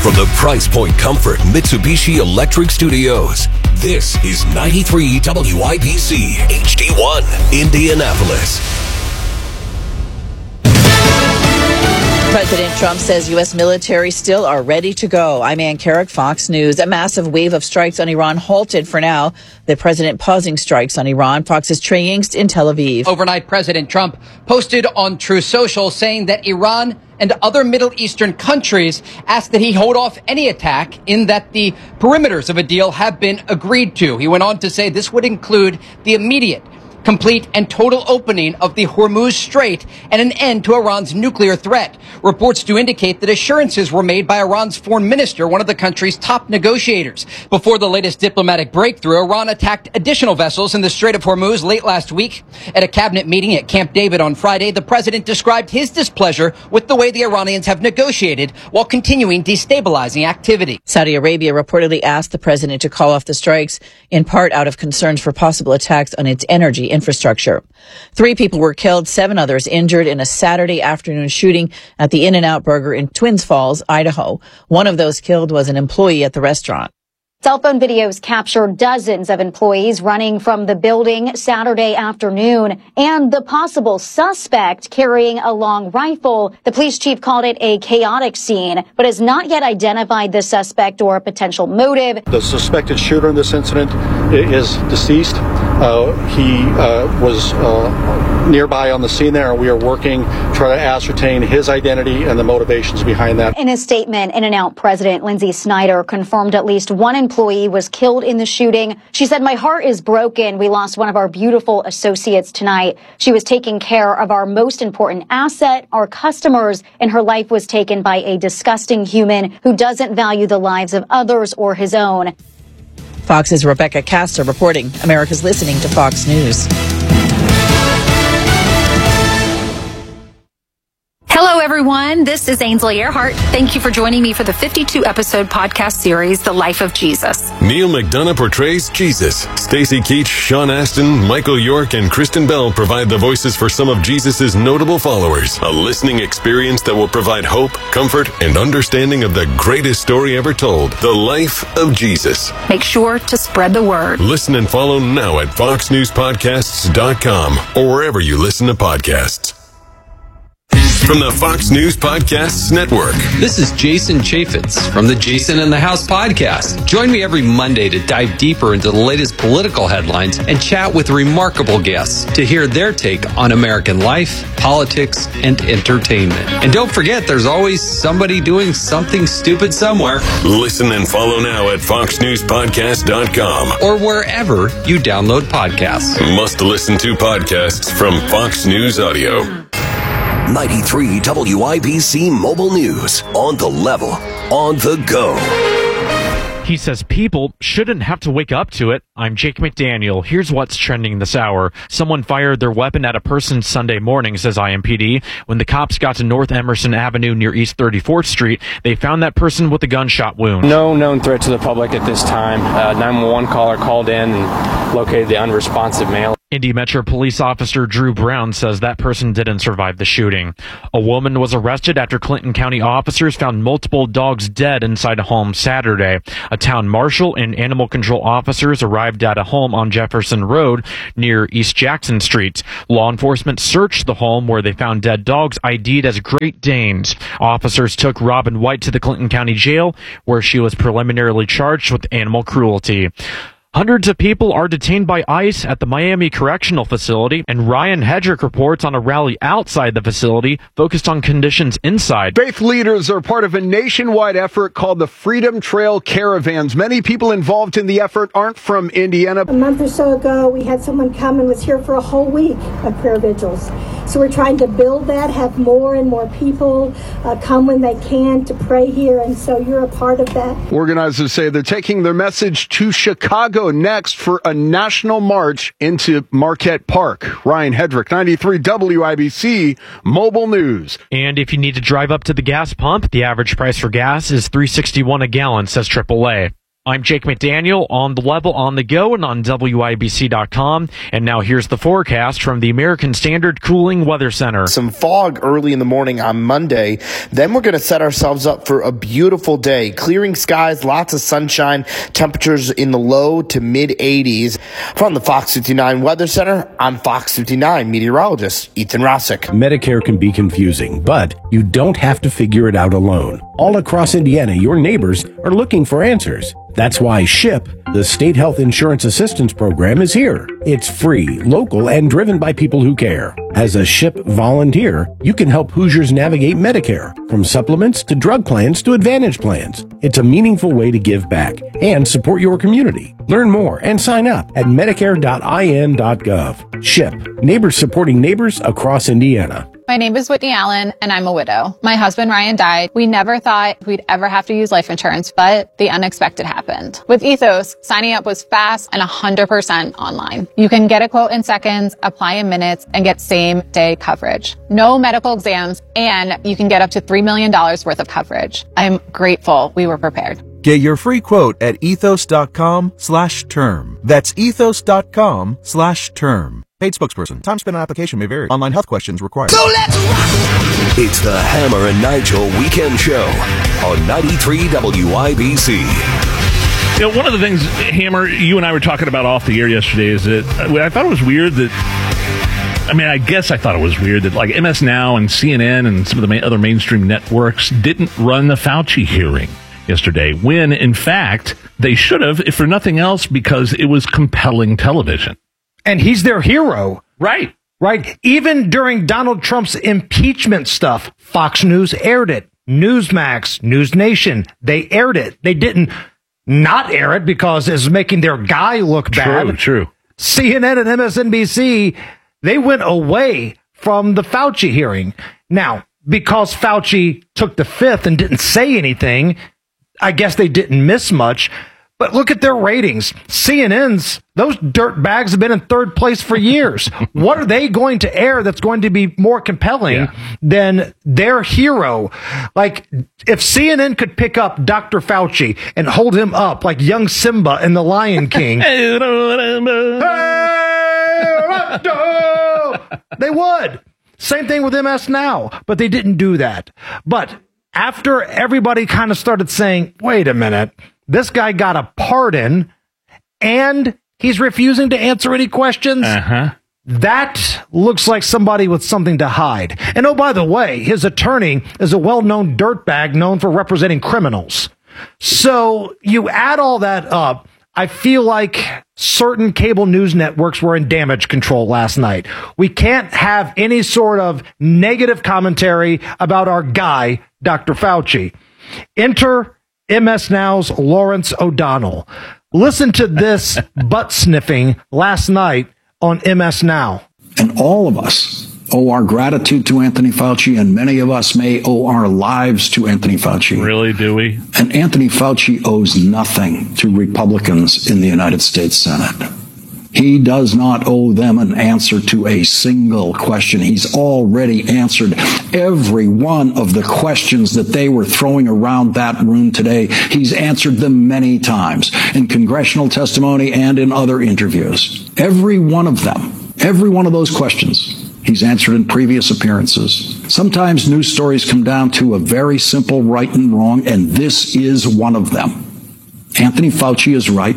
From the Price Point Comfort Mitsubishi Electric Studios, this is 93 WIBC HD1, Indianapolis. President Trump says U.S. military still are ready to go. I'm Ann Carrick, Fox News. A massive wave of strikes on Iran halted for now. The president pausing strikes on Iran. Fox's Trey Yingst in Tel Aviv. Overnight, President Trump posted on Truth Social saying that Iran and other Middle Eastern countries asked that he hold off any attack, in that the perimeters of a deal have been agreed to. He went on to say this would include the immediate, complete and total opening of the Hormuz Strait and an end to Iran's nuclear threat. Reports do indicate that assurances were made by Iran's foreign minister, one of the country's top negotiators. Before the latest diplomatic breakthrough, Iran attacked additional vessels in the Strait of Hormuz late last week. At a cabinet meeting at Camp David on Friday, the president described his displeasure with the way the Iranians have negotiated while continuing destabilizing activity. Saudi Arabia reportedly asked the president to call off the strikes, in part out of concerns for possible attacks on its energy infrastructure. 3 people were killed, 7 others injured in a Saturday afternoon shooting at the In-N-Out Burger in Twins Falls, Idaho. One of those killed was an employee at the restaurant. Cell phone videos capture dozens of employees running from the building Saturday afternoon and the possible suspect carrying a long rifle. The police chief called it a chaotic scene, but has not yet identified the suspect or a potential motive. The suspected shooter in this incident is deceased. He was nearby on the scene there, and we are working to try to ascertain his identity and the motivations behind that. In a statement, In-N-Out President Lindsay Snyder confirmed at least one employee was killed in the shooting. She said, "My heart is broken. We lost one of our beautiful associates tonight. She was taking care of our most important asset, our customers, and her life was taken by a disgusting human who doesn't value the lives of others or his own." Fox's Rebecca Castor reporting. America's listening to Fox News. Hello, everyone. This is Ainsley Earhart. Thank you for joining me for the 52-episode podcast series, The Life of Jesus. Neil McDonough portrays Jesus. Stacey Keach, Sean Astin, Michael York, and Kristen Bell provide the voices for some of Jesus' notable followers. A listening experience that will provide hope, comfort, and understanding of the greatest story ever told, The Life of Jesus. Make sure to spread the word. Listen and follow now at foxnewspodcasts.com or wherever you listen to podcasts. From the Fox News Podcasts Network. This is Jason Chaffetz from the Jason in the House podcast. Join me every Monday to dive deeper into the latest political headlines and chat with remarkable guests to hear their take on American life, politics, and entertainment. And don't forget, there's always somebody doing something stupid somewhere. Listen and follow now at foxnewspodcast.com or wherever you download podcasts. Must listen to podcasts from Fox News Audio. 93 WIBC Mobile News. On the level, on the go. He says people shouldn't have to wake up to it. I'm Jake McDaniel. Here's what's trending this hour. Someone fired their weapon at a person Sunday morning, says IMPD. When the cops got to North Emerson Avenue near East 34th Street, they found that person with a gunshot wound. No known threat to the public at this time. 911 caller called in and located the unresponsive male. Indy Metro Police Officer Drew Brown says that person didn't survive the shooting. A woman was arrested after Clinton County officers found multiple dogs dead inside a home Saturday. A town marshal and animal control officers arrived at a home on Jefferson Road near East Jackson Street. Law enforcement searched the home where they found dead dogs ID'd as Great Danes. Officers took Robin White to the Clinton County Jail, where she was preliminarily charged with animal cruelty. Hundreds of people are detained by ICE at the Miami Correctional Facility, and Ryan Hedrick reports on a rally outside the facility focused on conditions inside. Faith leaders are part of a nationwide effort called the Freedom Trail Caravans. Many people involved in the effort aren't from Indiana. A month or so ago, we had someone come and was here for a whole week of prayer vigils. So we're trying to build that, have more and more people come when they can to pray here, and so you're a part of that. Organizers say they're taking their message to Chicago next for a national march into Marquette Park. Ryan Hedrick, 93 WIBC Mobile News. And if you need to drive up to the gas pump, the average price for gas is $3.61 a gallon, says AAA. I'm Jake McDaniel on The Level, on the go, and on WIBC.com. And now here's the forecast from the American Standard Cooling Weather Center. Some fog early in the morning on Monday. Then we're going to set ourselves up for a beautiful day. Clearing skies, lots of sunshine, temperatures in the low to mid 80s. From the Fox 59 Weather Center, I'm Fox 59 meteorologist Ethan Rossick. Medicare can be confusing, but you don't have to figure it out alone. All across Indiana, your neighbors are looking for answers. That's why SHIP, the State Health Insurance Assistance Program, is here. It's free, local, and driven by people who care. As a SHIP volunteer, you can help Hoosiers navigate Medicare, from supplements to drug plans to Advantage plans. It's a meaningful way to give back and support your community. Learn more and sign up at medicare.in.gov. SHIP, neighbors supporting neighbors across Indiana. My name is Whitney Allen, and I'm a widow. My husband, Ryan, died. We never thought we'd ever have to use life insurance, but the unexpected happened. With Ethos, signing up was fast and 100% online. You can get a quote in seconds, apply in minutes, and get same-day coverage. No medical exams, and you can get up to $3 million worth of coverage. I'm grateful we were prepared. Get your free quote at ethos.com/term. That's ethos.com/term. Paid spokesperson. Time spent on application may vary. Online health questions required. So let's rock! It's the Hammer and Nigel Weekend Show on 93 WIBC. You know, one of the things, Hammer, you and I were talking about off the air yesterday is that I thought it was weird that, I guess I thought it was weird that like MS Now and CNN and some of the other mainstream networks didn't run the Fauci hearing yesterday, when in fact they should have, if for nothing else, because it was compelling television. And he's their hero. Right. Even during Donald Trump's impeachment stuff, Fox News aired it. Newsmax, News Nation, they aired it. They didn't not air it because it's making their guy look bad. True. CNN and MSNBC, they went away from the Fauci hearing. Now, because Fauci took the fifth and didn't say anything, I guess they didn't miss much. But look at their ratings. CNN's, those dirt bags have been in third place for years. What are they going to air that's going to be more compelling than their hero? Like, if CNN could pick up Dr. Fauci and hold him up like young Simba in The Lion King, they would. Same thing with MS Now, but they didn't do that. But after everybody kind of started saying, wait a minute, this guy got a pardon and he's refusing to answer any questions. That looks like somebody with something to hide. And oh, by the way, his attorney is a well-known dirtbag known for representing criminals. So you add all that up, I feel like certain cable news networks were in damage control last night. We can't have any sort of negative commentary about our guy, Dr. Fauci. Enter MS Now's Lawrence O'Donnell. Listen to this butt sniffing last night on MS Now. And all of us owe our gratitude to Anthony Fauci, and many of us may owe our lives to Anthony Fauci. Really, do we? And Anthony Fauci owes nothing to Republicans in the United States Senate. He does not owe them an answer to a single question. He's already answered every one of the questions that they were throwing around that room today. He's answered them many times in congressional testimony and in other interviews. Every one of them, every one of those questions, he's answered in previous appearances. Sometimes news stories come down to a very simple right and wrong, and this is one of them. Anthony Fauci is right.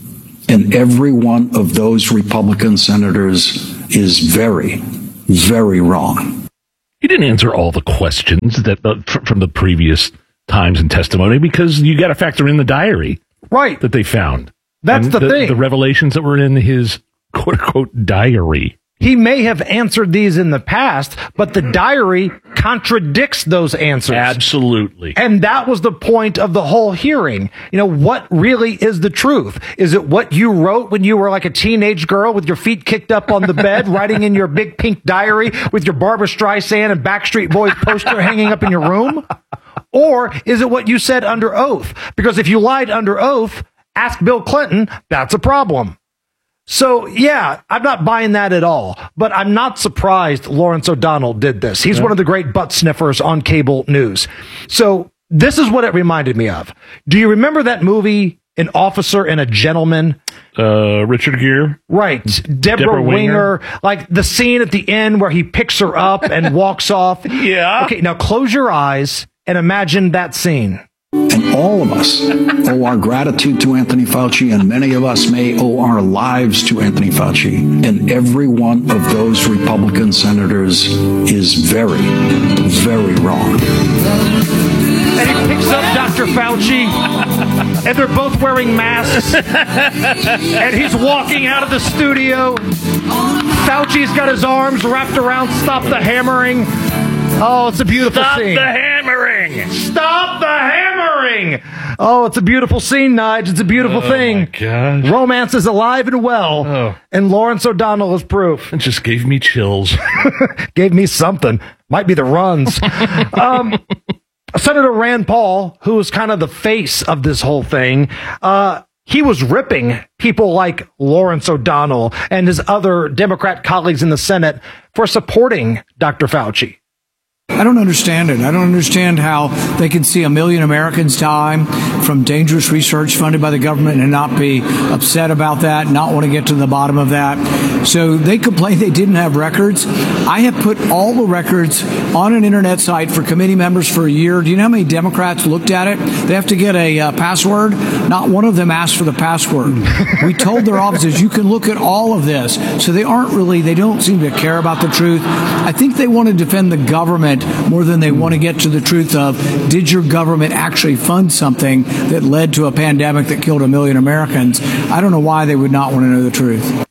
And every one of those Republican senators is very, very wrong. He didn't answer all the questions that from the previous times in testimony, because you got to factor in the diary, that they found. That's the thing. The revelations that were in his quote unquote diary. He may have answered these in the past, but the diary contradicts those answers. Absolutely. And that was the point of the whole hearing. You know, what really is the truth? Is it what you wrote when you were like a teenage girl with your feet kicked up on the bed, writing in your big pink diary with your Barbra Streisand and Backstreet Boys poster hanging up in your room? Or is it what you said under oath? Because if you lied under oath, ask Bill Clinton, that's a problem. So, yeah, I'm not buying that at all, but I'm not surprised Lawrence O'Donnell did this. He's one of the great butt sniffers on cable news. So this is what it reminded me of. Do you remember that movie an officer and a gentleman. Richard Gere. Right. Deborah Winger. Like the scene at the end where he picks her up and walks off. Yeah. Okay, now close your eyes and imagine that scene. And all of us owe our gratitude to Anthony Fauci, and many of us may owe our lives to Anthony Fauci. And every one of those Republican senators is very, very wrong. And he picks up Dr. Fauci, and they're both wearing masks, and he's walking out of the studio. Fauci's got his arms wrapped around Stop the Hammering. Oh, it's a beautiful scene. Stop the hammering! Stop the hammering! Oh, it's a beautiful scene, Nige. It's a beautiful thing. My gosh. Romance is alive and well, and Lawrence O'Donnell is proof. It just gave me chills. Gave me something. Might be the runs. Senator Rand Paul, who is kind of the face of this whole thing, he was ripping people like Lawrence O'Donnell and his other Democrat colleagues in the Senate for supporting Dr. Fauci. I don't understand it. I don't understand how they can see 1 million Americans die from dangerous research funded by the government and not be upset about that, not want to get to the bottom of that. So they complain they didn't have records. I have put all the records on an internet site for committee members for a year. Do you know how many Democrats looked at it? They have to get a password. Not one of them asked for the password. We told their offices, you can look at all of this. So they don't seem to care about the truth. I think they want to defend the government more than they want to get to the truth of, did your government actually fund something that led to a pandemic that killed 1 million Americans? I don't know why they would not want to know the truth.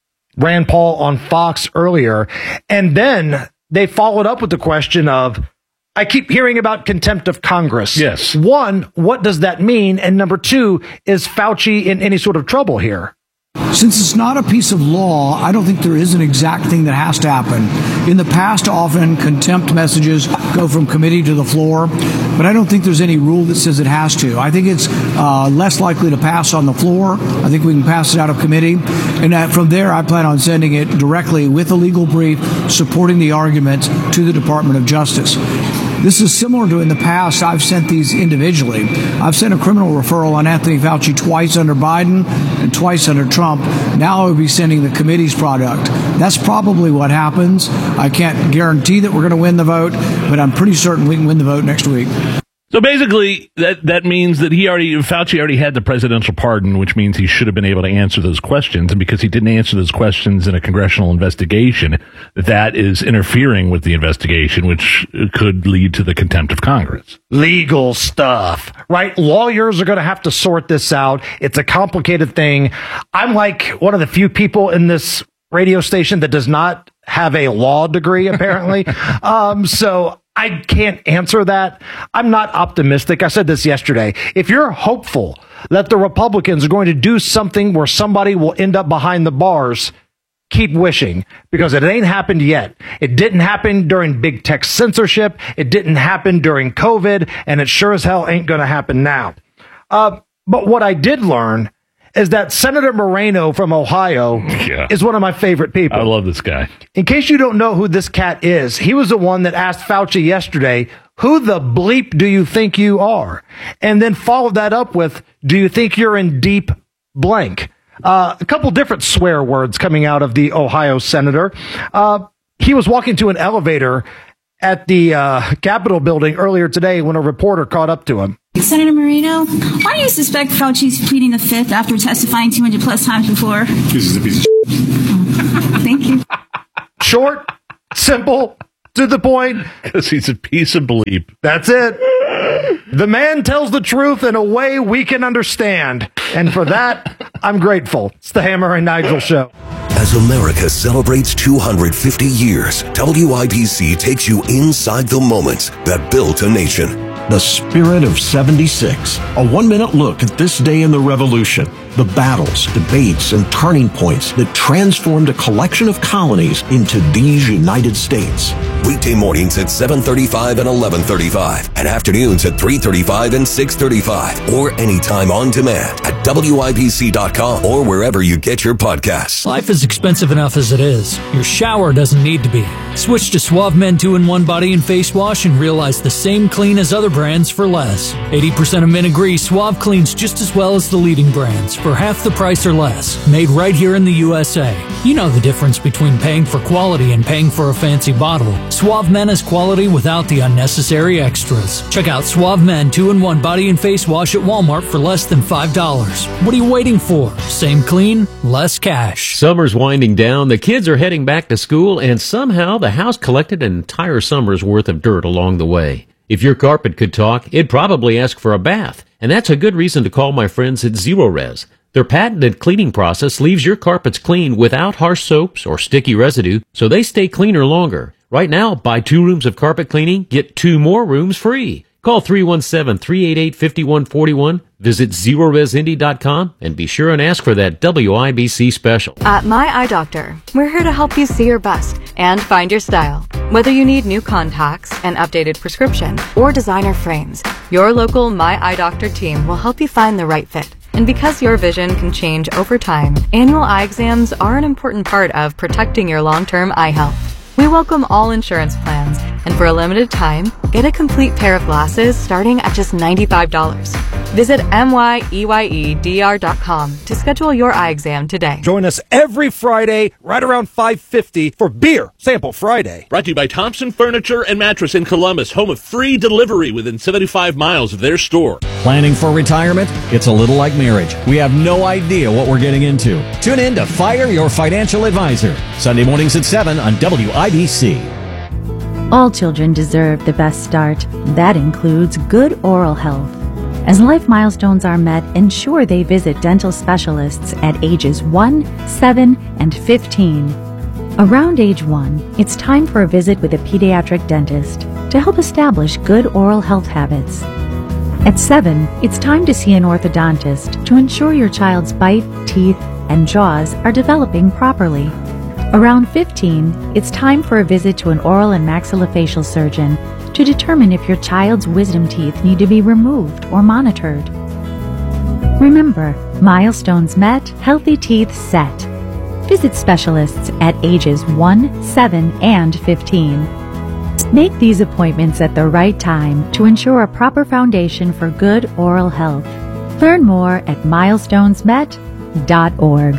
Rand Paul on Fox earlier. And then they followed up with the question of, I keep hearing about contempt of Congress. Yes. One, what does that mean? And number two, is Fauci in any sort of trouble here? Since it's not a piece of law, I don't think there is an exact thing that has to happen. In the past, often contempt messages go from committee to the floor, but I don't think there's any rule that says it has to. I think it's less likely to pass on the floor. I think we can pass it out of committee. And from there, I plan on sending it directly with a legal brief supporting the arguments to the Department of Justice. This is similar to in the past. I've sent these individually. I've sent a criminal referral on Anthony Fauci twice under Biden and twice under Trump. Now I would be sending the committee's product. That's probably what happens. I can't guarantee that we're going to win the vote, but I'm pretty certain we can win the vote next week. So basically, that means that Fauci already had the presidential pardon, which means he should have been able to answer those questions. And because he didn't answer those questions in a congressional investigation, that is interfering with the investigation, which could lead to the contempt of Congress. Legal stuff, right? Lawyers are going to have to sort this out. It's a complicated thing. I'm like one of the few people in this radio station that does not have a law degree, apparently. So I can't answer that. I'm not optimistic. I said this yesterday. If you're hopeful that the Republicans are going to do something where somebody will end up behind the bars, keep wishing, because it ain't happened yet. It didn't happen during big tech censorship. It didn't happen during COVID, and it sure as hell ain't going to happen now. But what I did learn is that Senator Moreno from Ohio is one of my favorite people. I love this guy. In case you don't know who this cat is, he was the one that asked Fauci yesterday, who the bleep do you think you are? And then followed that up with, do you think you're in deep blank? A couple different swear words coming out of the Ohio senator. He was walking to an elevator at the Capitol building earlier today when a reporter caught up to him. Senator Moreno, why do you suspect Fauci's pleading the fifth after testifying 200 plus times before? This is a piece of Thank you. Short, simple, to the point. Because he's a piece of bleep. That's it. The man tells the truth in a way we can understand. And for that, I'm grateful. It's the Hammer and Nigel Show. As America celebrates 250 years, WIBC takes you inside the moments that built a nation. The Spirit of 76, a 1-minute look at this day in the revolution. The battles, debates, and turning points that transformed a collection of colonies into these United States. Weekday mornings at 7:35 and 11:35, and afternoons at 3:35 and 6:35, or anytime on demand at WIBC.com or wherever you get your podcasts. Life is expensive enough as it is. Your shower doesn't need to be. Switch to Suave Men 2-in-1 Body and Face Wash and realize the same clean as other brands for less. 80% of men agree Suave cleans just as well as the leading brands for half the price or less. Made right here in the USA. You know the difference between paying for quality and paying for a fancy bottle. Suave Men is quality without the unnecessary extras. Check out Suave Men 2-in-1 Body and Face Wash at Walmart for less than $5. What are you waiting for? Same clean, less cash. Summer's winding down, the kids are heading back to school, and somehow the house collected an entire summer's worth of dirt along the way. If your carpet could talk, it'd probably ask for a bath, and that's a good reason to call my friends at Zerorez. Their patented cleaning process leaves your carpets clean without harsh soaps or sticky residue, so they stay cleaner longer. Right now, buy 2 rooms of carpet cleaning, get 2 more rooms free. Call 317-388-5141, visit ZerorezIndy.com, and be sure and ask for that WIBC special. At My Eye Doctor, we're here to help you see your best and find your style. Whether you need new contacts, an updated prescription, or designer frames, your local My Eye Doctor team will help you find the right fit. And because your vision can change over time, annual eye exams are an important part of protecting your long-term eye health. We welcome all insurance plans, and for a limited time, get a complete pair of glasses starting at just $95. Visit MYEYEDR.com to schedule your eye exam today. Join us every Friday right around 5:50 for Beer Sample Friday. Brought to you by Thompson Furniture and Mattress in Columbus, home of free delivery within 75 miles of their store. Planning for retirement? It's a little like marriage. We have no idea what we're getting into. Tune in to Fire Your Financial Advisor, Sunday mornings at 7 on WIBC. All children deserve the best start. That includes good oral health. As life milestones are met, ensure they visit dental specialists at ages 1, 7, and 15. Around age 1, it's time for a visit with a pediatric dentist to help establish good oral health habits. At 7, it's time to see an orthodontist to ensure your child's bite, teeth, and jaws are developing properly. Around 15, it's time for a visit to an oral and maxillofacial surgeon to determine if your child's wisdom teeth need to be removed or monitored. Remember, milestones met, healthy teeth set. Visit specialists at ages 1, 7, and 15. Make these appointments at the right time to ensure a proper foundation for good oral health. Learn more at milestonesmet.org.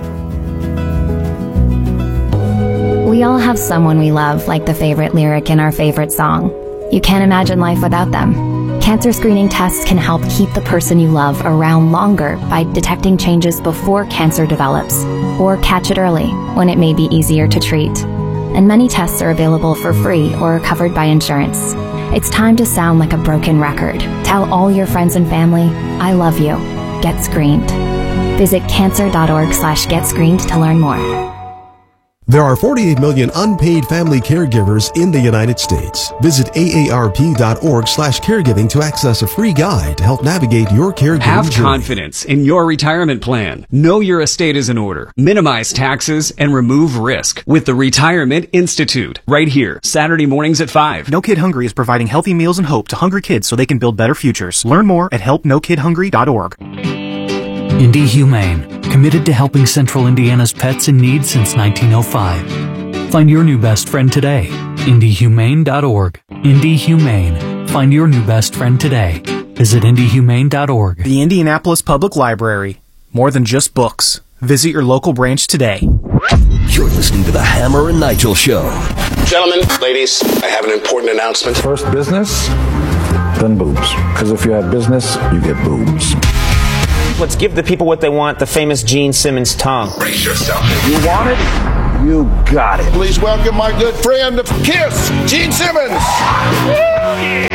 We all have someone we love, like the favorite lyric in our favorite song. You can't imagine life without them. Cancer screening tests can help keep the person you love around longer by detecting changes before cancer develops, or catch it early when it may be easier to treat. And many tests are available for free or covered by insurance. It's time to sound like a broken record. Tell all your friends and family, I love you. Get screened. Visit cancer.org/getscreened to learn more. There are 48 million unpaid family caregivers in the United States. Visit aarp.org/caregiving to access a free guide to help navigate your caregiving Have journey. confidence in your retirement plan. Know your estate is in order. Minimize taxes and remove risk with the Retirement Institute. Right here, Saturday mornings at 5. No Kid Hungry is providing healthy meals and hope to hungry kids so they can build better futures. Learn more at helpnokidhungry.org. Indy Humane, committed to helping Central Indiana's pets in need since 1905. Find your new best friend today. IndyHumane.org. Indy Humane. Find your new best friend today. Visit IndyHumane.org. The Indianapolis Public Library. More than just books. Visit your local branch today. You're listening to the Hammer and Nigel Show. Gentlemen, ladies, I have an important announcement. First business, then boobs. Because if you have business, you get boobs. Let's give the people what they want, the famous Gene Simmons tongue. Brace yourself. You want it? You got it. Please welcome my good friend of KISS, Gene Simmons. Yeah!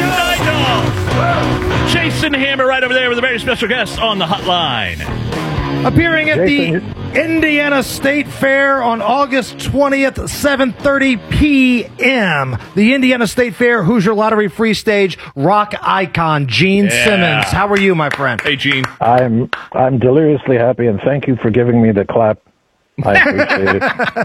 Nigel! Jason Hammer right over there with a very special guest on the hotline. Appearing at the Indiana State Fair on August 20th, 7:30 p.m. The Indiana State Fair Hoosier Lottery Free Stage rock icon Gene Simmons. How are you, my friend? Hey, Gene. I'm deliriously happy, and thank you for giving me the clap. I appreciate it.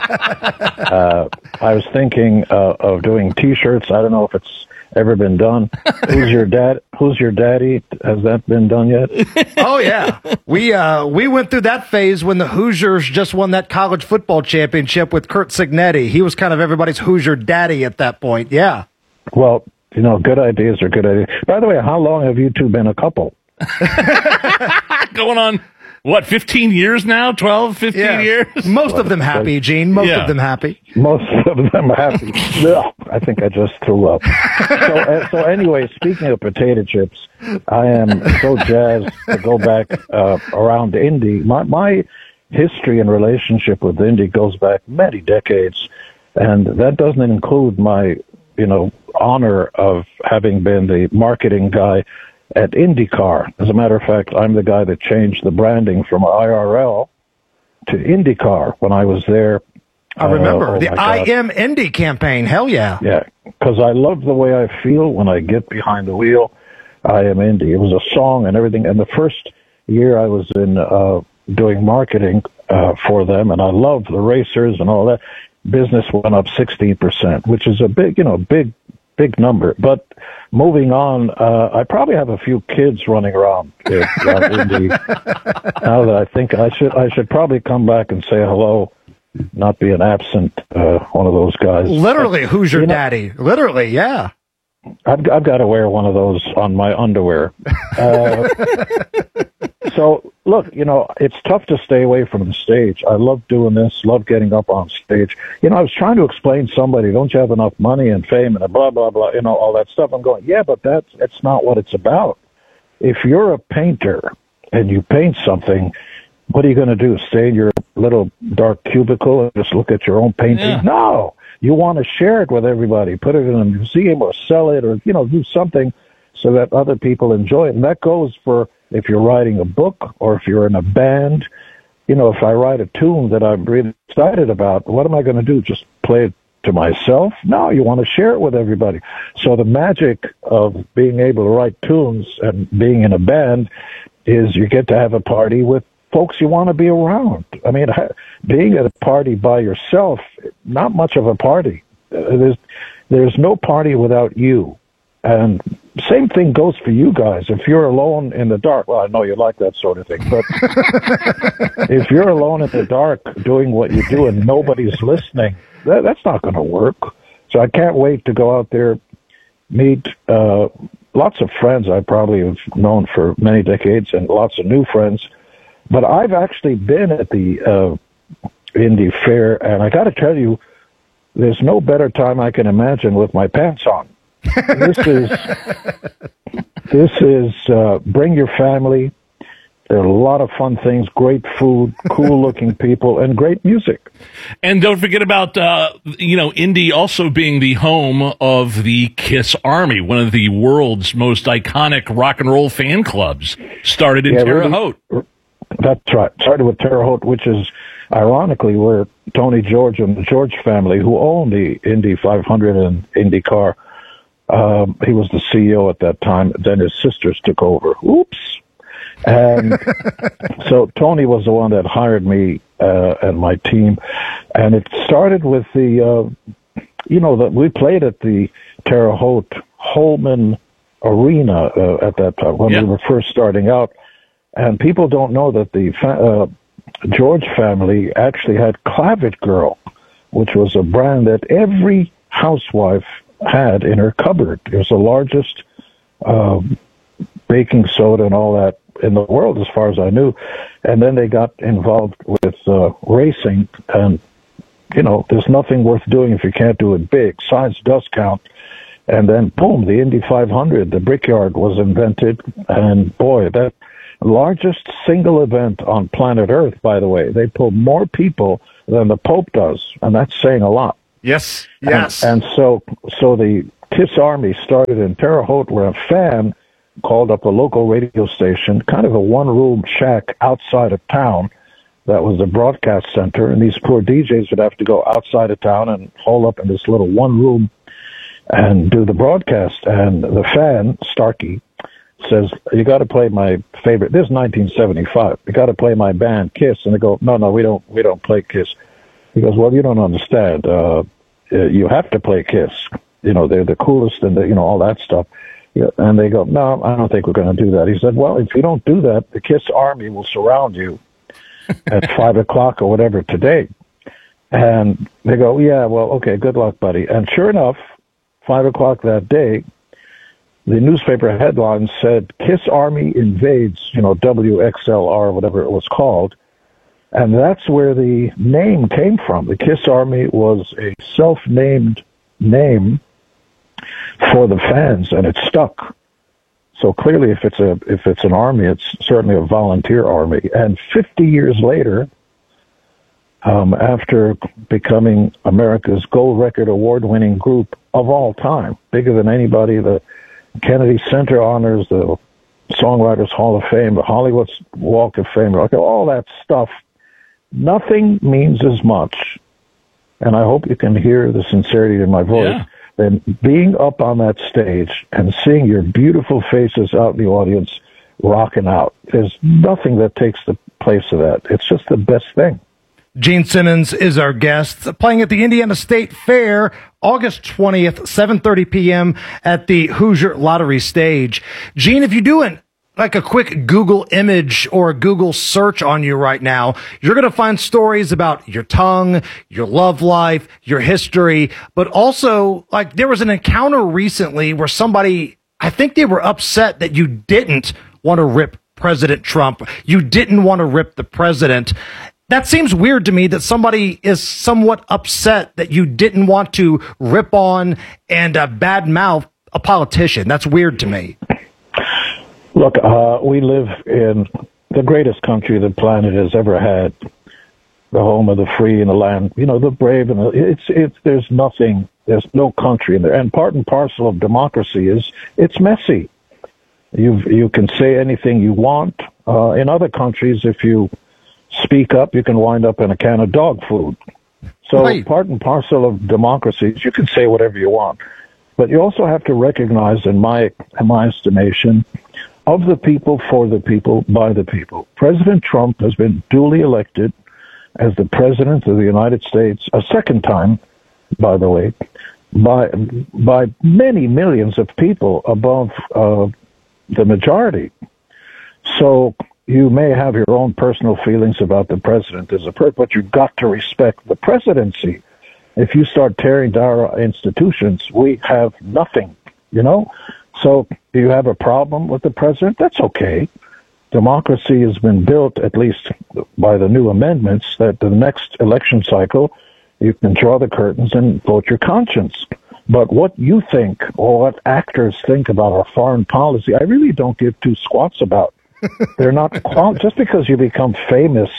I was thinking of doing T-shirts. I don't know if it's ever been done. Who's your dad? Who's your daddy? Has that been done yet? Oh yeah, we went through that phase when the Hoosiers just won that college football championship with Curt Cignetti. He was kind of everybody's Hoosier daddy at that point. Yeah. Well, good ideas are good ideas. By the way, how long have you two been a couple? Going on, 15 years now? 12, 15 years? Most of them happy, Gene. Most of them happy. Most of them happy. I think I just threw up. So anyway, speaking of potato chips, I am so jazzed to go back around Indy. My history and relationship with Indy goes back many decades, and that doesn't include my, honor of having been the marketing guy at IndyCar. As a matter of fact, I'm the guy that changed the branding from IRL to IndyCar when I was there. I remember the I Am Indy campaign. Hell yeah. Yeah, because I love the way I feel when I get behind the wheel. I Am Indy. It was a song and everything. And the first year I was in doing marketing for them, and I loved the racers and all that. Business went up 16%, which is a big number. But moving on, I probably have a few kids running around Indy. Now that I think I should probably come back and say hello, not be an absent one of those guys. Literally, Hoosier daddy. Literally, yeah. I've got to wear one of those on my underwear. So, look, it's tough to stay away from the stage. I love doing this, love getting up on stage. I was trying to explain to somebody, don't you have enough money and fame and blah, blah, blah, all that stuff. I'm going, yeah, but that's not what it's about. If you're a painter and you paint something, what are you going to do? Stay in your little dark cubicle and just look at your own painting? Yeah. No. You want to share it with everybody, put it in a museum or sell it or, do something so that other people enjoy it. And that goes for if you're writing a book or if you're in a band. If I write a tune that I'm really excited about, what am I going to do? Just play it to myself? No, you want to share it with everybody. So the magic of being able to write tunes and being in a band is you get to have a party with folks you want to be around. I mean, being at a party by yourself, not much of a party. There's no party without you. And same thing goes for you guys. If you're alone in the dark, well, I know you like that sort of thing, but if you're alone in the dark doing what you do and nobody's listening, that's not going to work. So I can't wait to go out there, meet lots of friends I probably have known for many decades and lots of new friends. But I've actually been at the Indy Fair, and I got to tell you, there's no better time I can imagine with my pants on. This is bring your family. There are a lot of fun things, great food, cool-looking people, and great music. And don't forget about, Indy also being the home of the KISS Army, one of the world's most iconic rock and roll fan clubs, started in Terre Haute. That's right. Started with Terre Haute, which is ironically where Tony George and the George family, who owned the Indy 500 and IndyCar, he was the CEO at that time. Then his sisters took over. Oops. And so Tony was the one that hired me and my team. And it started with that we played at the Terre Haute Holman Arena at that time when we were first starting out. And people don't know that the George family actually had Clavet Girl, which was a brand that every housewife had in her cupboard. It was the largest baking soda and all that in the world, as far as I knew. And then they got involved with racing, and there's nothing worth doing if you can't do it big. Size does count. And then boom, the Indy 500, the Brickyard was invented, and boy, that largest single event on planet Earth, by the way. They pull more people than the Pope does, and that's saying a lot. Yes. And so the KISS Army started in Terre Haute, where a fan called up a local radio station, kind of a one-room shack outside of town that was the broadcast center, and these poor DJs would have to go outside of town and hole up in this little one room and do the broadcast. And the fan, Starkey, says, you got to play my favorite. This is 1975. You got to play my band, Kiss. And they go, no, we don't play Kiss. He goes, well, you don't understand. You have to play Kiss. You know, they're the coolest and all that stuff. Yeah, and they go, no, I don't think we're going to do that. He said, well, if you don't do that, the Kiss Army will surround you at 5 o'clock or whatever today. And they go, yeah, well, okay, good luck, buddy. And sure enough, 5 o'clock that day, the newspaper headline said, Kiss Army invades, WXLR, whatever it was called. And that's where the name came from. The Kiss Army was a self-named name for the fans, and it stuck. So clearly, if it's an army, it's certainly a volunteer army. And 50 years later, after becoming America's gold record award-winning group of all time, bigger than anybody, the Kennedy Center honors, the Songwriters Hall of Fame, the Hollywood Walk of Fame, all that stuff, nothing means as much, and I hope you can hear the sincerity in my voice, than being up on that stage and seeing your beautiful faces out in the audience rocking out. There's nothing that takes the place of that. It's just the best thing. Gene Simmons is our guest, playing at the Indiana State Fair, August 20th, 7:30 p.m. at the Hoosier Lottery stage. Gene, if you're doing like a quick Google image or a Google search on you right now, you're going to find stories about your tongue, your love life, your history, but also, like, there was an encounter recently where somebody, I think they were upset that you didn't want to rip President Trump. You didn't want to rip the president. That seems weird to me, that somebody is somewhat upset that you didn't want to rip on and badmouth a politician. That's weird to me. Look, we live in the greatest country the planet has ever had, the home of the free and the land, the brave, and there's no country in there. And part and parcel of democracy is it's messy. You can say anything you want. In other countries, if you speak up, you can wind up in a can of dog food. So part and parcel of democracy is you can say whatever you want. But you also have to recognize, in my estimation, of the people, for the people, by the people. President Trump has been duly elected as the President of the United States, a second time, by the way, by many millions of people above the majority. So you may have your own personal feelings about the president as a person, but you've got to respect the presidency. If you start tearing down our institutions, we have nothing, So do you have a problem with the president? That's okay. Democracy has been built, at least by the new amendments, that the next election cycle, you can draw the curtains and vote your conscience. But what you think, or what actors think about our foreign policy, I really don't give two squats about. They're not just because you become famous,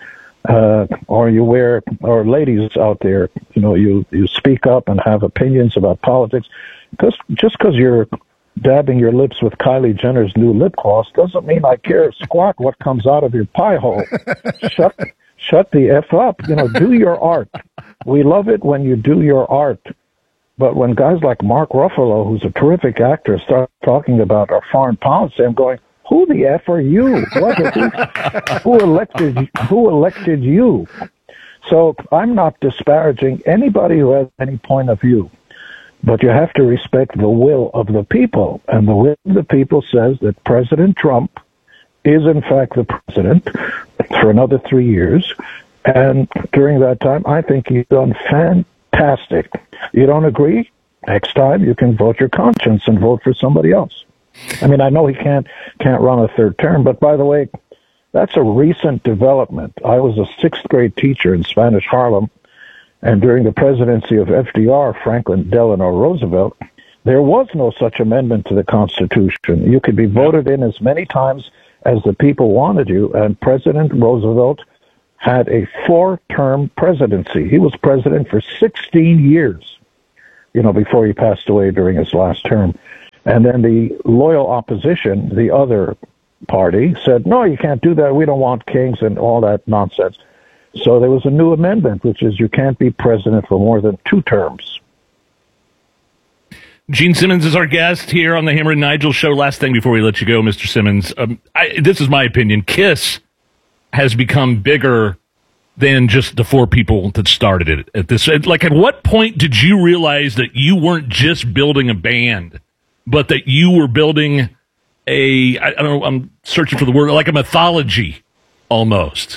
or you wear, or ladies out there, you speak up and have opinions about politics. Just because you're dabbing your lips with Kylie Jenner's new lip gloss doesn't mean I care squat what comes out of your pie hole. Shut the F up. Do your art. We love it when you do your art. But when guys like Mark Ruffalo, who's a terrific actor, start talking about our foreign policy, I'm going, who the F are you? Who elected you? So I'm not disparaging anybody who has any point of view. But you have to respect the will of the people. And the will of the people says that President Trump is, in fact, the president for another 3 years. And during that time, I think he's done fantastic. You don't agree? Next time, you can vote your conscience and vote for somebody else. I mean, I know he can't run a third term, but by the way, that's a recent development. I was a sixth grade teacher in Spanish Harlem, and during the presidency of FDR, Franklin Delano Roosevelt, there was no such amendment to the Constitution. You could be voted in as many times as the people wanted you, and President Roosevelt had a 4-term presidency. He was president for 16 years, before he passed away during his last term. And then the loyal opposition, the other party, said, no, you can't do that. We don't want kings and all that nonsense. So there was a new amendment, which is you can't be president for more than 2 terms. Gene Simmons is our guest here on the Hammer and Nigel show. Last thing before we let you go, Mr. Simmons. This is my opinion. KISS has become bigger than just the 4 people that started it. At what point did you realize that you weren't just building a band, but that you were building I don't know, I'm searching for the word, like a mythology almost?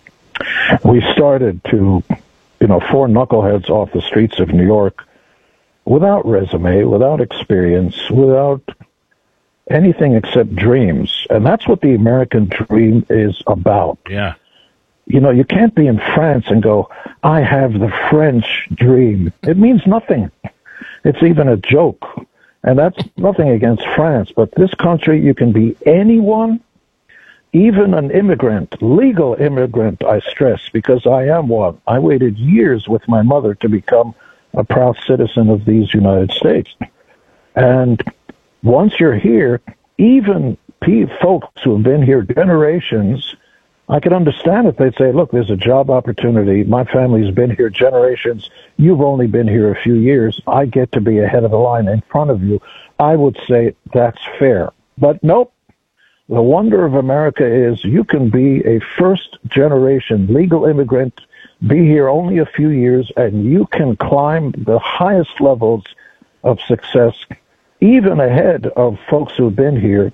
We started to, 4 knuckleheads off the streets of New York without resume, without experience, without anything except dreams. And that's what the American dream is about. Yeah. You can't be in France and go, I have the French dream. It means nothing. It's even a joke. And that's nothing against France, but this country, you can be anyone, even an immigrant, legal immigrant, I stress, because I am one. I waited years with my mother to become a proud citizen of these United States. And once you're here, even folks who have been here generations, I could understand if they'd say, look, there's a job opportunity. My family's been here generations. You've only been here a few years. I get to be ahead of the line in front of you. I would say that's fair. But nope. The wonder of America is you can be a first-generation legal immigrant, be here only a few years, and you can climb the highest levels of success, even ahead of folks who've been here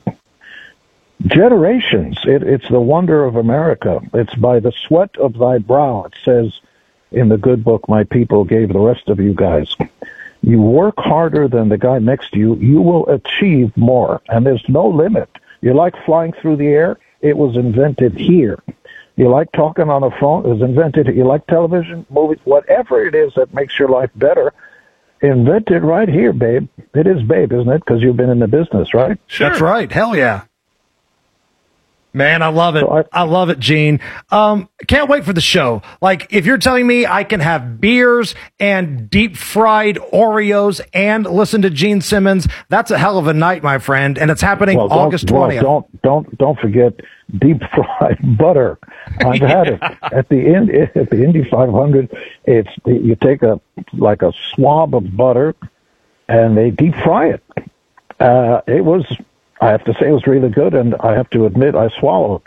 generations. It's the wonder of America. It's by the sweat of thy brow, it says in the good book my people gave the rest of you guys. You work harder than the guy next to you, you will achieve more. And there's no limit. You like flying through the air? It was invented here. You like talking on a phone? It was invented here. You like television, movies, whatever it is that makes your life better, invented right here, babe. It is babe, isn't it? Because you've been in the business, right? Sure. That's right. Hell yeah. Man, I love it. I love it, Gene. Can't wait for the show. Like, if you're telling me I can have beers and deep fried Oreos and listen to Gene Simmons, that's a hell of a night, my friend. And it's happening August 20th. Don't forget deep fried butter. I've had it at the Indy 500. You take a swab of butter and they deep fry it. I have to say it was really good, and I have to admit I swallowed.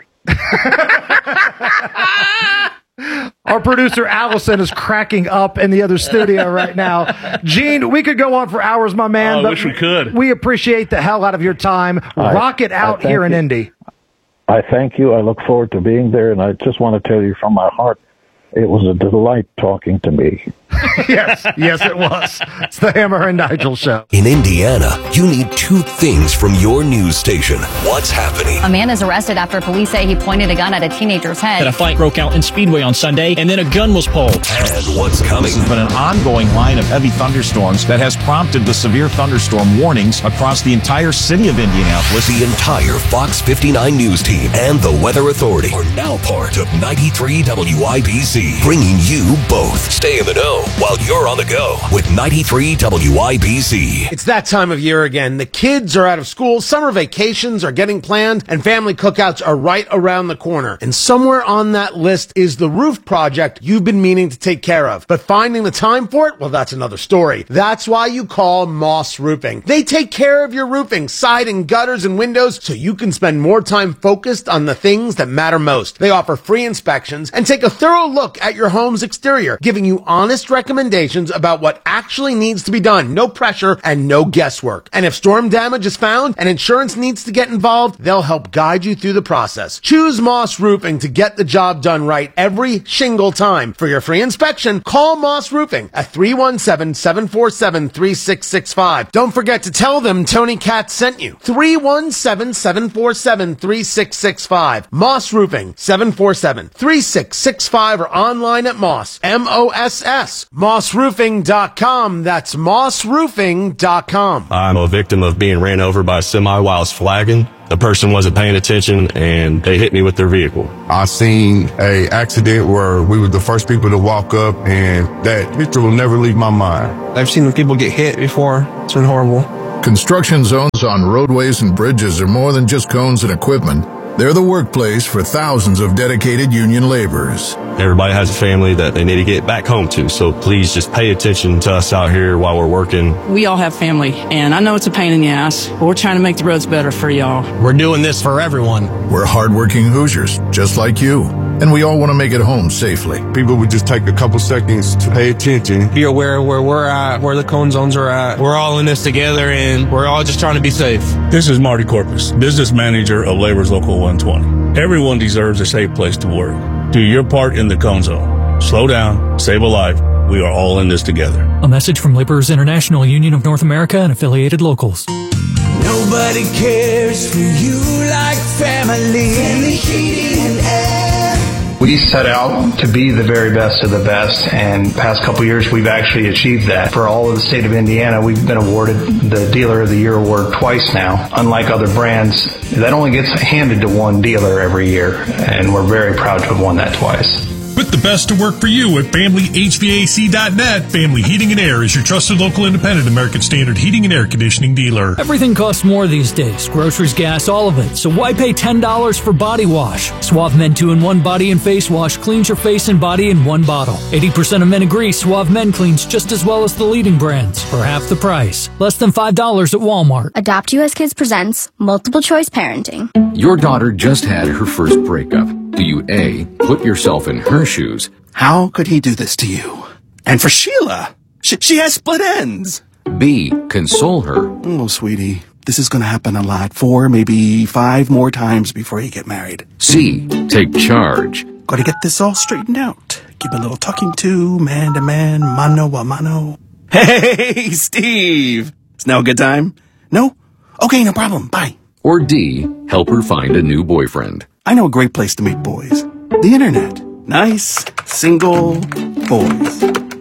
Our producer, Allison, is cracking up in the other studio right now. Gene, we could go on for hours, my man. I wish we could. We appreciate the hell out of your time. Rock it out here in Indy. I thank you. I look forward to being there, and I just want to tell you from my heart, it was a delight talking to me. Yes, it was. It's the Hammer and Nigel Show. In Indiana, you need 2 things from your news station. What's happening? A man is arrested after police say he pointed a gun at a teenager's head. A fight broke out in Speedway on Sunday, and then a gun was pulled. And what's coming? There's been an ongoing line of heavy thunderstorms that has prompted the severe thunderstorm warnings across the entire city of Indianapolis. The entire Fox 59 news team and the Weather Authority are now part of 93 WIBC, bringing you both. Stay in the know while you're on the go with 93 WIBC. It's that time of year again. The kids are out of school, summer vacations are getting planned, and family cookouts are right around the corner. And somewhere on that list is the roof project you've been meaning to take care of. But finding the time for it, well, that's another story. That's why you call Moss Roofing. They take care of your roofing, siding, gutters, and windows so you can spend more time focused on the things that matter most. They offer free inspections and take a thorough look at your home's exterior, giving you honest recommendations about what actually needs to be done. No pressure and no guesswork. And if storm damage is found and insurance needs to get involved, they'll help guide you through the process. Choose Moss Roofing to get the job done right every shingle time. For your free inspection, call Moss Roofing at 317-747-3665. Don't forget to tell them Tony Katz sent you. 317-747-3665. Moss Roofing, 747-3665, or online at Moss, M-O-S-S, mossroofing.com. That's mossroofing.com. I'm a victim of being ran over by a semi while I was flagging. The person wasn't paying attention and they hit me with their vehicle. I seen a accident where we were the first people to walk up, and that picture will never leave my mind. I've seen people get hit before. It's been horrible. Construction zones on roadways and bridges are more than just cones and equipment. They're the workplace for thousands of dedicated union laborers. Everybody has a family that they need to get back home to, so please just pay attention to us out here while we're working. We all have family, and I know it's a pain in the ass, but we're trying to make the roads better for y'all. We're doing this for everyone. We're hardworking Hoosiers, just like you. And we all want to make it home safely. People would just take a couple seconds to pay attention. Be aware where we're at, where the cone zones are at. We're all in this together, and we're all just trying to be safe. This is Marty Corpus, business manager of Labor's Local 120. Everyone deserves a safe place to work. Do your part in the cone zone. Slow down, save a life. We are all in this together. A message from Laborers International Union of North America and affiliated locals. Nobody cares for you like family. Family Heating and Air. We set out to be the very best of the best, and the past couple years we've actually achieved that. For all of the state of Indiana, we've been awarded the Dealer of the Year award twice now. Unlike other brands, that only gets handed to one dealer every year, and we're very proud to have won that twice. Put the best to work for you at FamilyHVAC.net. Family Heating and Air is your trusted local independent American Standard heating and air conditioning dealer. Everything costs more these days. Groceries, gas, all of it. So why pay $10 for body wash? Suave Men 2-in-1 Body and Face Wash cleans your face and body in one bottle. 80% of men agree Suave Men cleans just as well as the leading brands for half the price. Less than $5 at Walmart. Adopt US Kids presents Multiple Choice Parenting. Your daughter just had her first breakup. Do you A, put yourself in her shoes? How could he do this to you? And for Sheila, she has split ends. B, console her. Oh, sweetie, this is going to happen a lot. 4, maybe 5 more times before you get married. C, take charge. Got to get this all straightened out. Give a little talking to, man, mano a mano. Hey, Steve! Is now a good time? No? Okay, no problem. Bye. Or D, help her find a new boyfriend. I know a great place to meet boys. The internet. Nice, single boys.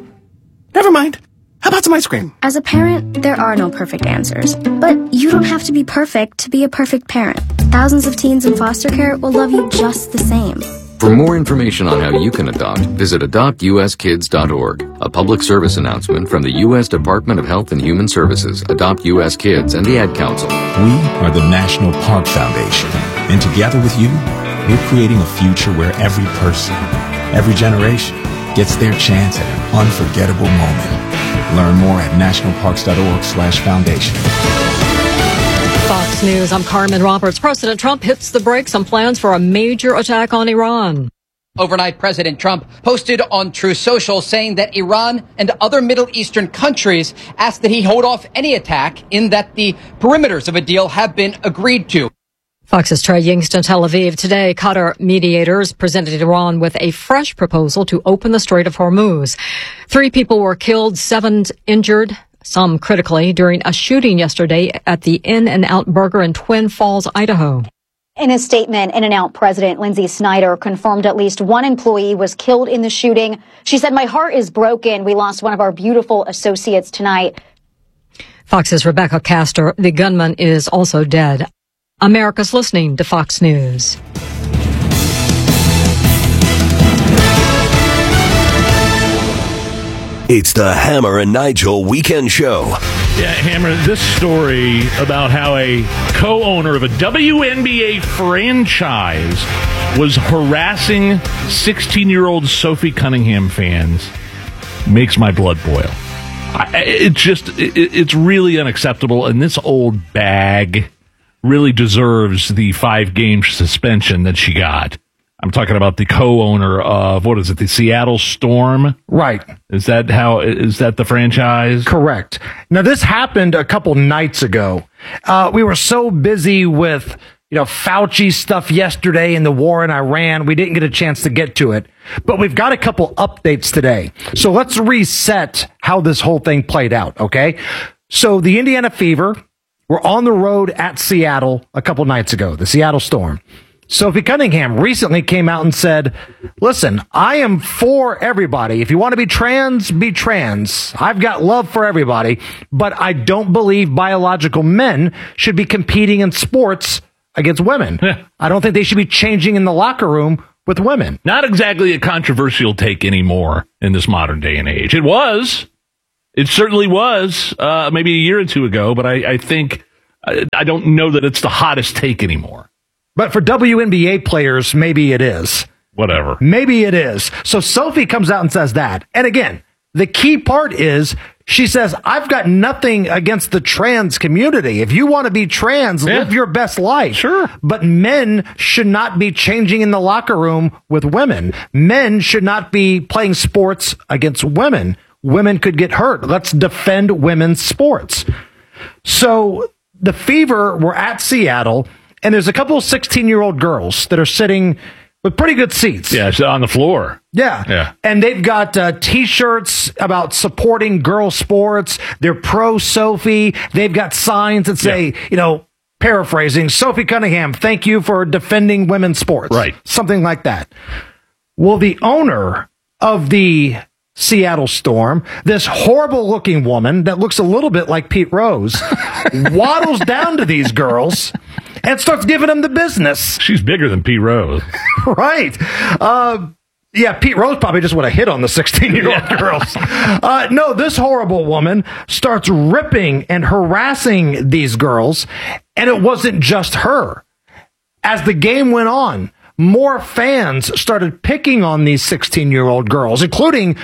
Never mind. How about some ice cream? As a parent, there are no perfect answers. But you don't have to be perfect to be a perfect parent. Thousands of teens in foster care will love you just the same. For more information on how you can adopt, visit adoptuskids.org. A public service announcement from the U.S. Department of Health and Human Services, Adopt U.S. Kids, and the Ad Council. We are the National Park Foundation, and together with you, we're creating a future where every person, every generation, gets their chance at an unforgettable moment. Learn more at nationalparks.org/foundation. Fox News, I'm Carmen Roberts. President Trump hits the brakes on plans for a major attack on Iran. Overnight, President Trump posted on Truth Social saying that Iran and other Middle Eastern countries asked that he hold off any attack, in that the perimeters of a deal have been agreed to. Fox's Trey Yingst in Tel Aviv. Today, Qatar mediators presented Iran with a fresh proposal to open the Strait of Hormuz. 3 people were killed, 7 injured, some critically, during a shooting yesterday at the In-N-Out Burger in Twin Falls, Idaho. In a statement, In-N-Out President Lindsay Snyder confirmed at least 1 employee was killed in the shooting. She said, "My heart is broken. We lost one of our beautiful associates tonight." Fox's Rebecca Castor. The gunman is also dead. America's listening to Fox News. It's the Hammer and Nigel Weekend Show. Yeah, Hammer, this story about how a co-owner of a WNBA franchise was harassing 16-year-old Sophie Cunningham fans makes my blood boil. It's really unacceptable, and this old bag really deserves the 5-game suspension that she got. I'm talking about the co-owner of, what is it, the Seattle Storm? Right. Is that the franchise? Correct. Now, this happened a couple nights ago. We were so busy with, Fauci stuff yesterday and the war in Iran, we didn't get a chance to get to it. But we've got a couple updates today. So let's reset how this whole thing played out, okay? So the Indiana Fever were on the road at Seattle a couple nights ago, the Seattle Storm. Sophie Cunningham recently came out and said, "Listen, I am for everybody. If you want to be trans, be trans. I've got love for everybody, but I don't believe biological men should be competing in sports against women. I don't think they should be changing in the locker room with women." Not exactly a controversial take anymore in this modern day and age. It was It certainly was maybe a year or two ago, but I think I don't know that it's the hottest take anymore. But for WNBA players, maybe it is. Whatever. Maybe it is. So Sophie comes out and says that. And again, the key part is she says, I've got nothing against the trans community. If you want to be trans, live your best life. Sure. But men should not be changing in the locker room with women. Men should not be playing sports against women. Women could get hurt. Let's defend women's sports. So the Fever were at Seattle, and there's a couple of 16-year-old girls that are sitting with pretty good seats. Yeah, it's on the floor. Yeah. And they've got T-shirts about supporting girl sports. They're pro Sophie. They've got signs that say, paraphrasing, Sophie Cunningham, thank you for defending women's sports. Right. Something like that. Well, the owner of the Seattle Storm, this horrible looking woman that looks a little bit like Pete Rose, waddles down to these girls and starts giving them the business. She's bigger than Pete Rose. Right. Yeah, Pete Rose probably just would have hit on the 16-year-old girls. No, this horrible woman starts ripping and harassing these girls, and it wasn't just her. As the game went on, more fans started picking on these 16-year-old girls, including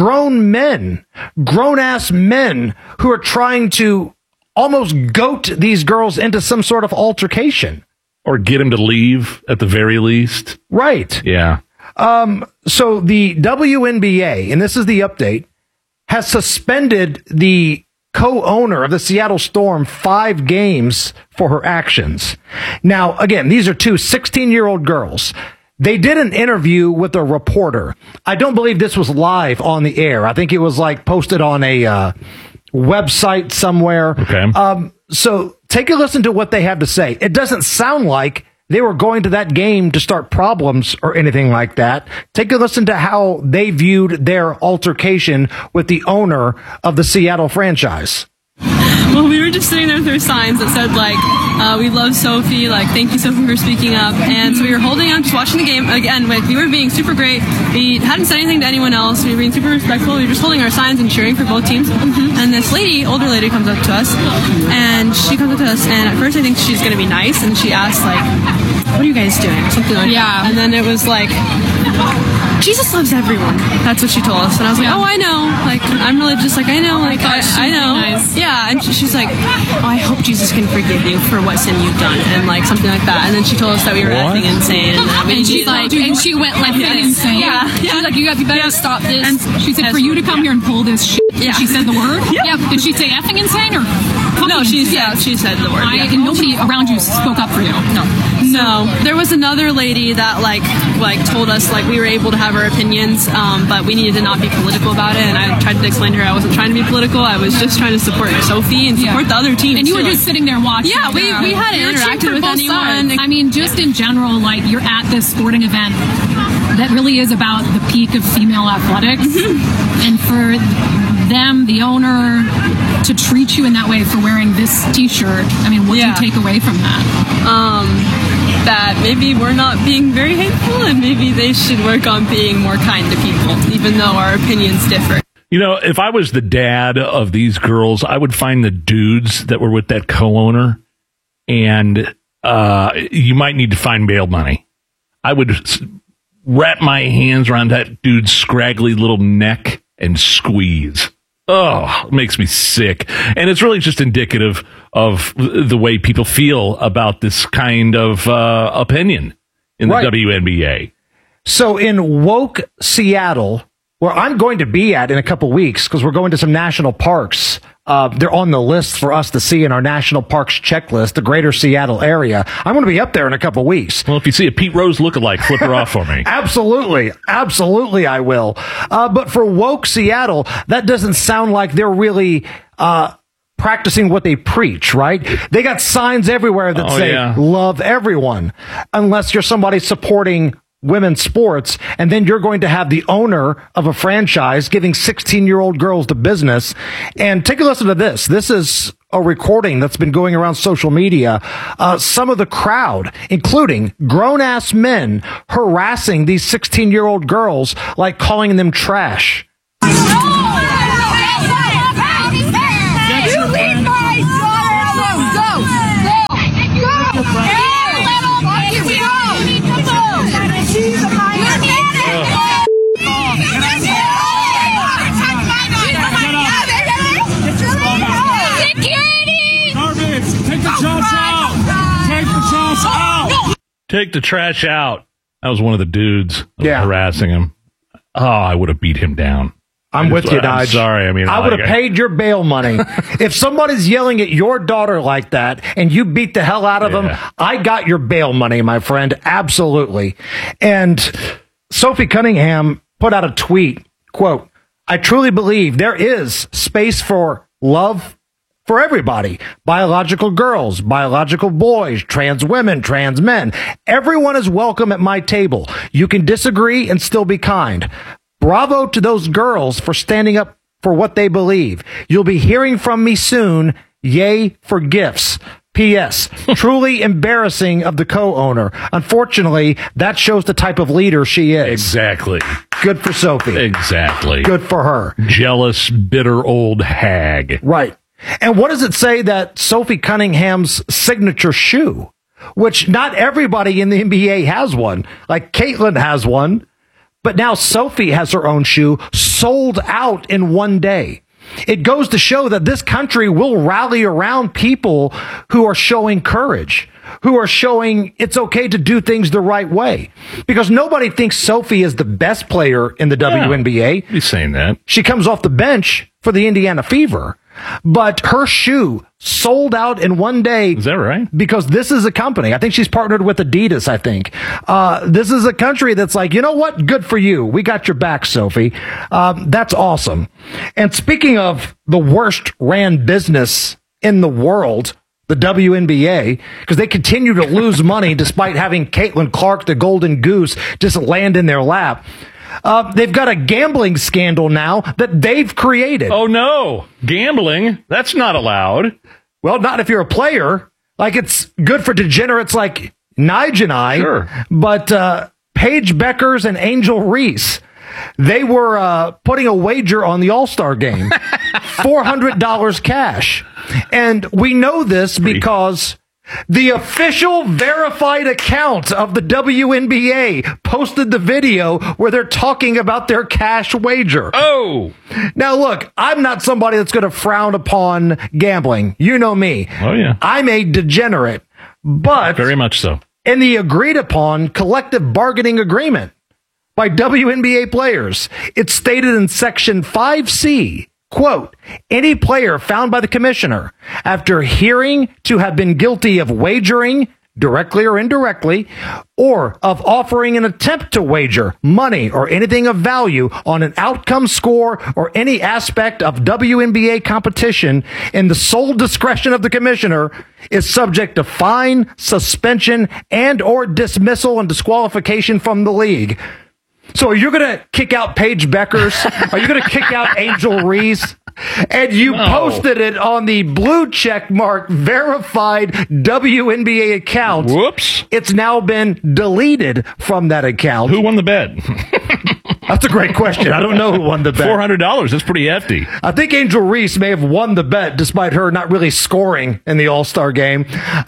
grown-ass men who are trying to almost goat these girls into some sort of altercation. Or get them to leave at the very least. Right. Yeah. So the WNBA, and this is the update, has suspended the co-owner of the Seattle Storm 5 games for her actions. Now, again, these are two 16-year-old girls. They did an interview with a reporter. I don't believe this was live on the air. I think it was posted on a website somewhere. Okay. So take a listen to what they have to say. It doesn't sound like they were going to that game to start problems or anything like that. Take a listen to how they viewed their altercation with the owner of the Seattle franchise. Well, we were just sitting there with our signs that said, we love Sophie, thank you, Sophie, for speaking up. And so we were holding on, just watching the game. Again, we were being super great. We hadn't said anything to anyone else. We were being super respectful. We were just holding our signs and cheering for both teams. And this older lady comes up to us, and she comes up to us, and at first I think she's going to be nice, and she asks, what are you guys doing? Something like that. And then it was Jesus loves everyone. That's what she told us. And I was like, oh, I know. I'm religious. I know. I know. Nice. Yeah. And she's like, oh, I hope Jesus can forgive you for what sin you've done. And something like that. And then she told us that we were acting insane. And she's and she went insane. Yeah. She was like, you better stop this. And she said, for you to come here and pull this shit. Yeah. She said the word? Yeah. Did she say effing insane or? No, she said the word. And nobody around you spoke up for you. No. There was another lady that told us we were able to have our opinions, but we needed to not be political about it. And I tried to explain to her I wasn't trying to be political. I was just trying to support Sophie and support the other teams. And you were just sitting there watching. Yeah, we hadn't interacted with anyone. Sides. I mean, just in general, you're at this sporting event that really is about the peak of female athletics, and for them, the owner, to treat you in that way for wearing this T-shirt. I mean, what do you take away from that? That maybe we're not being very hateful, and maybe they should work on being more kind to people, even though our opinions differ. If I was the dad of these girls, I would find the dudes that were with that co-owner, and you might need to find bail money. I would wrap my hands around that dude's scraggly little neck and squeeze. Oh, it makes me sick. And it's really just indicative of the way people feel about this kind of opinion in the WNBA. So in woke Seattle, where I'm going to be at in a couple weeks, because we're going to some national parks. They're on the list for us to see in our national parks checklist, the greater Seattle area. I'm going to be up there in a couple weeks. Well, if you see a Pete Rose lookalike, flip her off for me. Absolutely. Absolutely, I will. But for woke Seattle, that doesn't sound like they're really practicing what they preach, right? They got signs everywhere that say, love everyone, unless you're somebody supporting women's sports, and then you're going to have the owner of a franchise giving 16-year-old girls the business. And take a listen to this. This is a recording that's been going around social media. Some of the crowd, including grown-ass men, harassing these 16-year-old girls, calling them trash. Take the trash out. That was one of the dudes harassing him. Oh, I would have beat him down. I'm with you, Nige. I'm sorry. I mean, I would have paid your bail money. If somebody's yelling at your daughter like that and you beat the hell out of them, I got your bail money, my friend. Absolutely. And Sophie Cunningham put out a tweet, quote, I truly believe there is space for love for everybody. Biological girls, biological boys, trans women, trans men. Everyone is welcome at my table. You can disagree and still be kind. Bravo to those girls for standing up for what they believe. You'll be hearing from me soon. Yay for gifts. P.S. Truly embarrassing of the co-owner. Unfortunately, that shows the type of leader she is. Exactly. Good for Sophie. Exactly. Good for her. Jealous, bitter old hag. Right. And what does it say that Sophie Cunningham's signature shoe, which not everybody in the NBA has one, like Caitlin has one, but now Sophie has her own shoe, sold out in one day. It goes to show that this country will rally around people who are showing courage, who are showing it's okay to do things the right way. Because nobody thinks Sophie is the best player in the WNBA. He's saying that. She comes off the bench for the Indiana Fever. But her shoe sold out in one day. Is that right? Because this is a company. I think she's partnered with Adidas, I think. This is a country that's like, you know what? Good for you. We got your back, Sophie. That's awesome. And speaking of the worst ran business in the world, the WNBA, because they continue to lose money despite having Caitlin Clark, the Golden Goose, just land in their lap. They've got a gambling scandal now that they've created. Oh, no. Gambling? That's not allowed. Well, not if you're a player. Like, it's good for degenerates like Nige and I. Sure. But Paige Beckers and Angel Reese, they were putting a wager on the All-Star game. $400 cash. And we know this because the official verified account of the WNBA posted the video where they're talking about their cash wager. Oh! Now, look, I'm not somebody that's going to frown upon gambling. You know me. Oh, yeah. I'm a degenerate. But very much so. In the agreed upon collective bargaining agreement by WNBA players, it's stated in Section 5C, quote, any player found by the commissioner after hearing to have been guilty of wagering, directly or indirectly, or of offering an attempt to wager money or anything of value on an outcome score or any aspect of WNBA competition in the sole discretion of the commissioner is subject to fine, suspension, and or dismissal and disqualification from the league. So are you going to kick out Paige Beckers? Are you going to kick out Angel Reese? And you posted it on the blue check mark verified WNBA account. Whoops. It's now been deleted from that account. Who won the bet? That's a great question. I don't know who won the bet. $400. That's pretty hefty. I think Angel Reese may have won the bet despite her not really scoring in the All-Star game.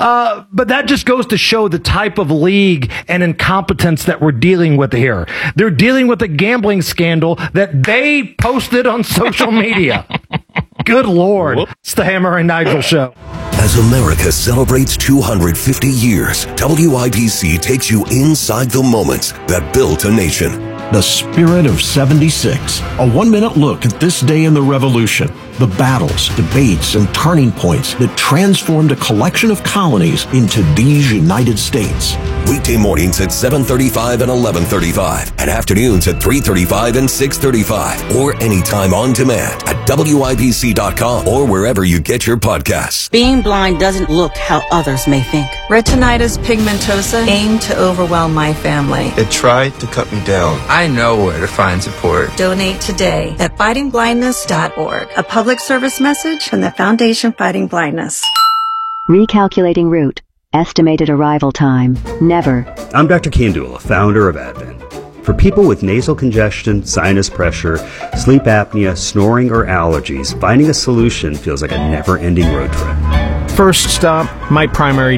But that just goes to show the type of league and incompetence that we're dealing with here. They're dealing with a gambling scandal that they posted on social media. Good Lord. Whoop. It's the Hammer and Nigel Show. As America celebrates 250 years, WIBC takes you inside the moments that built a nation. The Spirit of 76. A 1-minute look at this day in the Revolution. The battles, debates, and turning points that transformed a collection of colonies into these United States. Weekday mornings at 7:35 and 11:35, and afternoons at 3:35 and 6:35, or anytime on demand at WIBC.com or wherever you get your podcasts. Being blind doesn't look how others may think. Retinitis pigmentosa aimed to overwhelm my family. It tried to cut me down. I know where to find support. Donate today at fightingblindness.org. A public service message from the Foundation Fighting Blindness. Recalculating route. Estimated arrival time. Never. I'm Dr. Kandula, founder of Advent. For people with nasal congestion, sinus pressure, sleep apnea, snoring, or allergies, finding a solution feels like a never-ending road trip. First stop, my primary